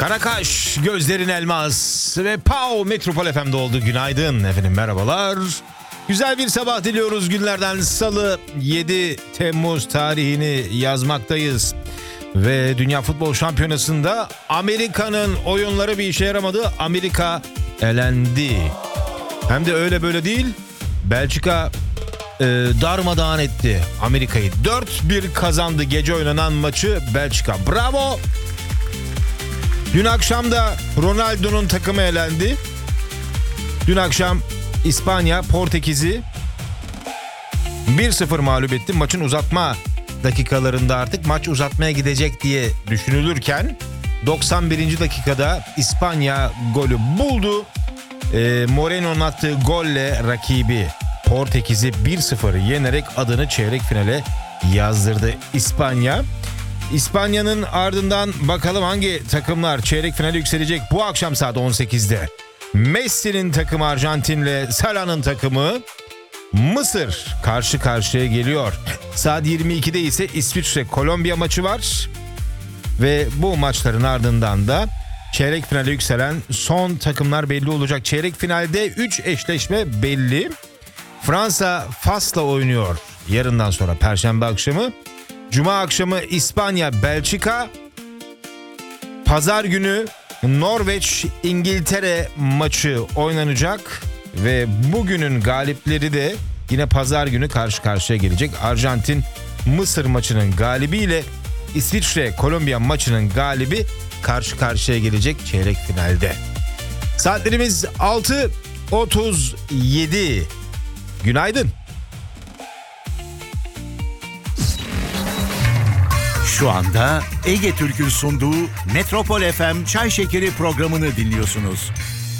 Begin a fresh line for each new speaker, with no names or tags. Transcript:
Karakaş, gözlerin elmas ve Pau Metropol FM'de oldu. Günaydın efendim, merhabalar. Güzel bir sabah diliyoruz. Günlerden salı 7 Temmuz tarihini yazmaktayız. Ve Dünya Futbol Şampiyonası'nda Amerika'nın oyunları bir işe yaramadı. Amerika elendi. Hem de öyle böyle değil. Belçika darmadağın etti Amerika'yı. 4-1 kazandı gece oynanan maçı Belçika. Bravo! Dün akşam da Ronaldo'nun takımı elendi. Dün akşam İspanya Portekiz'i 1-0 mağlup etti. Maçın uzatma dakikalarında artık maç uzatmaya gidecek diye düşünülürken 91. dakikada İspanya golü buldu. Moreno'nun attığı golle rakibi Portekiz'i 1-0 yenerek adını çeyrek finale yazdırdı İspanya. İspanya'nın ardından bakalım hangi takımlar çeyrek finale yükselecek bu akşam saat 18'de. Messi'nin takımı Arjantin'le Salah'ın takımı Mısır karşı karşıya geliyor. Saat 22'de ise İsviçre-Kolombiya maçı var. Ve bu maçların ardından da çeyrek finale yükselen son takımlar belli olacak. Çeyrek finalde 3 eşleşme belli. Fransa Fas'la oynuyor yarından sonra Perşembe akşamı. Cuma akşamı İspanya-Belçika. Pazar günü Norveç-İngiltere maçı oynanacak. Ve bugünün galipleri de yine pazar günü karşı karşıya gelecek. Arjantin-Mısır maçının galibiyle İsviçre-Kolombiya maçının galibi karşı karşıya gelecek çeyrek finalde. Saatlerimiz 6.37. Günaydın.
Şu anda Ege Türk'ün sunduğu Metropol FM Çay Şekeri programını dinliyorsunuz.